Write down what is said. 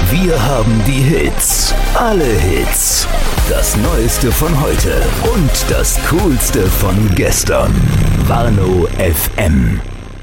Wir haben die Hits. Alle Hits. Das Neueste von heute und das Coolste von gestern. Warnow FM.